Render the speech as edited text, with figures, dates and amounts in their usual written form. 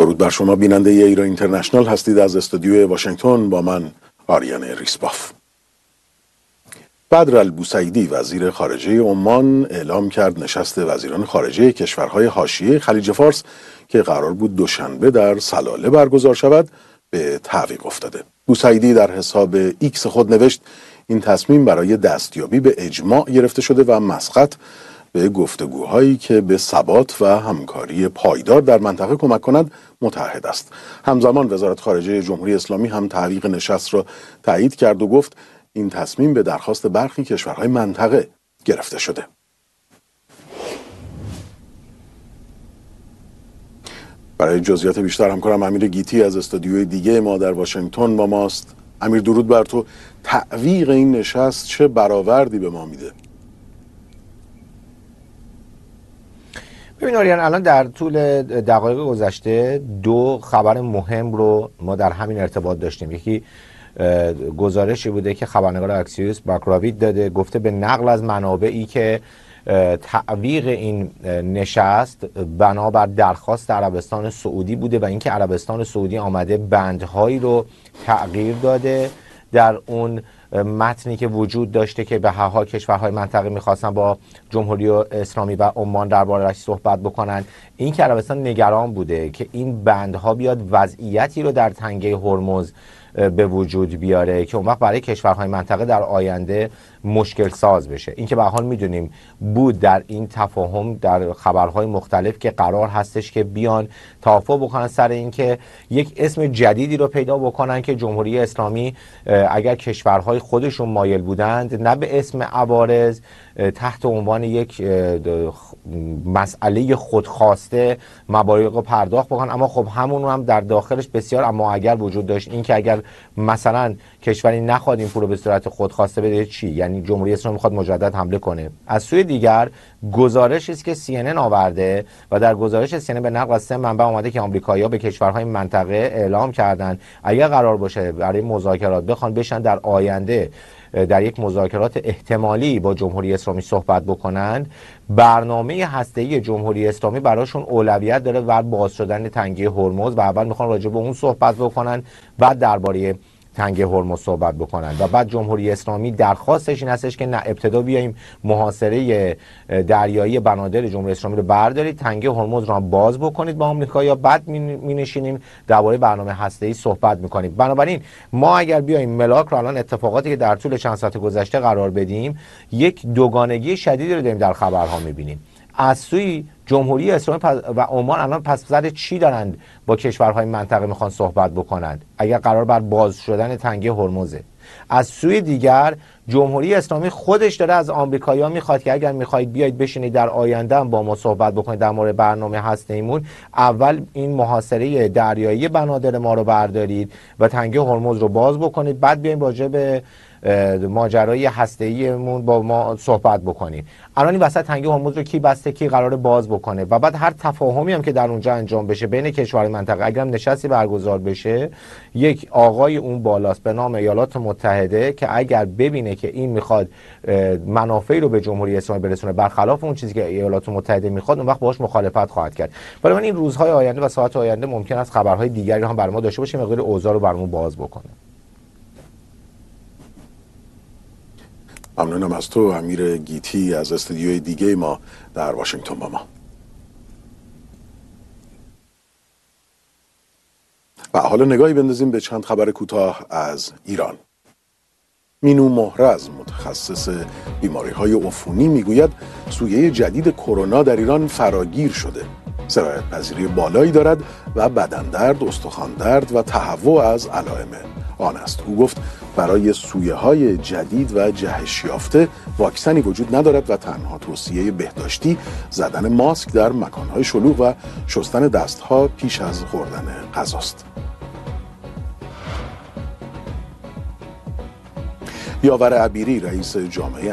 درود بر شما بیننده ایران اینترنشنال هستید. از استودیوی واشنگتن با من آریان ریسباف. بدر البوسیدی وزیر خارجه عمان اعلام کرد نشست وزیران خارجه کشورهای حاشیه خلیج فارس که قرار بود دوشنبه در سلاله برگزار شود به تعویق افتاده. بوسیدی در حساب ایکس خود نوشت این تصمیم برای دستیابی به اجماع گرفته شده و مسقط به گفتگوهایی که به ثبات و همکاری پایدار در منطقه کمک کنند متعهد است. همزمان وزارت خارجه جمهوری اسلامی هم تعویق نشست را تایید کرد و گفت این تصمیم به درخواست برخی کشورهای منطقه گرفته شده. برای جزئیات بیشتر همکارم امیر گیتی از استودیوی دیگه ما در واشنگتن با ماست. امیر درود بر تو. تعویق این نشست چه برآوردی به ما میده؟ ببین آریان، الان در طول دقایق گذشته دو خبر مهم رو ما در همین ارتباط داشتیم. یکی گزارشی بوده که خبرنگار اکسیوس باکراوید داده، گفته به نقل از منابعی که تعویق این نشست بنابر درخواست عربستان سعودی بوده و اینکه عربستان سعودی آمده بندهایی رو تغییر داده در اون متنی که وجود داشته که به هر حال کشورهای منطقه میخواستن با جمهوری اسلامی و عمان درباره‌اش صحبت بکنن. این که عربستان نگران بوده که این بندها بیاد وضعیتی رو در تنگه هرمز به وجود بیاره که اون وقت برای کشورهای منطقه در آینده مشکل ساز بشه. این که به هر حال میدونیم بود در این تفاهم در خبرهای مختلف که قرار هستش که بیان توافق بکنن سر این که یک اسم جدیدی رو پیدا بکنن که جمهوری اسلامی اگر کشورهای خودشون مایل بودند نه به اسم عوارض تحت عنوان یک مسئله خودخواسته مبالغ رو پرداخت بکنن، اما خب همون هم در داخلش بسیار اما اگر وجود داشت. این که اگر مثلا کشوری نخواد این پول رو به صورت خودخواسته بده چی؟ یعنی جمهوری اسلامی میخواد مجدد حمله کنه. از سوی دیگر گزارشی است که CNN آورده و در گزارش CNN به نقل از 3 منبع اومده که آمریکایی‌ها به کشورهای منطقه اعلام کردن اگر قرار باشه برای مذاکرات بخوان بشن در آینده در یک مذاکرات احتمالی با جمهوری اسلامی صحبت بکنند، برنامه هسته‌ای جمهوری اسلامی براشون اولویت داره و باز شدن تنگه هرمز و اول میخوان راجع به اون صحبت بکنن، بعد درباره تنگه هرمز صحبت بکنن و بعد جمهوری اسلامی درخواستش این هستش که نه ابتدا بیایم محاصره دریایی بنادر جمهوری اسلامی رو بردارید، تنگه هرمز رو هم باز بکنید با آمریکا یا بعد می‌نشینیم درباره برنامه هسته‌ای صحبت می‌کنیم. بنابراین ما اگر بیایم ملاک رو الان اتفاقاتی که در طول چند ساعت گذشته قرار بدیم، یک دوگانگی شدیدی رو داریم در خبرها می‌بینیم. از سوی جمهوری اسلامی و عمان الان پس سر چی دارند با کشورهای منطقه میخوان صحبت بکنند اگر قرار بر باز شدن تنگه هرمزه. از سوی دیگر جمهوری اسلامی خودش داره از آمریکایی‌ها میخواد که اگر میخواید بیاید بشینید در آینده هم با ما صحبت بکنید در مورد برنامه هسته‌ایمون، اول این محاصره دریایی بنادر ما رو بردارید و تنگه هرمز رو باز بکنید، بعد بیایم راجع به ماجرای هسته‌ایمون با ما صحبت بکنید. الان این وسط تنگه هرمز رو کی بسته، کی قراره باز بکنه و بعد هر تفاهمی هم که در اونجا انجام بشه بین کشورهای منطقه اگرم نشستی برگزار بشه، یک آقای اون بالاست به نام ایالات متحده که اگر ببینه که این میخواد منافعی رو به جمهوری اسلامی برسونه برخلاف اون چیزی که ایالات متحده میخواد، اون وقت باهاش مخالفت خواهد کرد. ولی من این روزهای آینده و ساعات آینده ممکن است خبرهای دیگری رو هم برام داشته باشه، مقدار اوضاع رو برامون باز بکنه. ممنونم از تو امیر گیتی از استودیوی دیگه ما در واشنگتن با ما. و حالا نگاهی بندازیم به چند خبر کوتاه از ایران. مینو محرز متخصص بیماری‌های عفونی میگوید سویه جدید کرونا در ایران فراگیر شده. سرایت پذیری بالایی دارد و بدن درد، استخوان درد و تهوع از علائم آن است. او گفت برای سویه‌های جدید و جهش یافته واکسنی وجود ندارد و تنها توصیه بهداشتی زدن ماسک در مکان‌های شلوغ و شستن دست‌ها پیش از خوردن غذاست. یاور عبیری رئیس جامعه